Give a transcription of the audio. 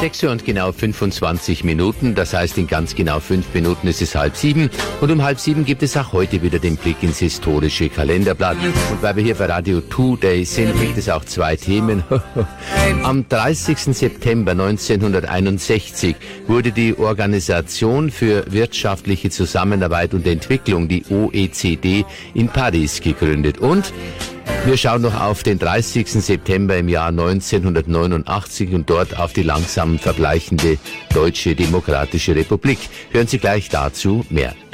6 Uhr und genau 25 Minuten, das heißt in ganz genau 5 Minuten ist es 6:30 und um 6:30 gibt es auch heute wieder den Blick ins historische Kalenderblatt. Und weil wir hier bei Radio Today sind, gibt es auch 2 Themen. Am 30. September 1961 wurde die Organisation für wirtschaftliche Zusammenarbeit und Entwicklung, die OECD, in Paris gegründet. Und wir schauen noch auf den 30. September im Jahr 1989 und dort auf die langsam verbleichende Deutsche Demokratische Republik. Hören Sie gleich dazu mehr.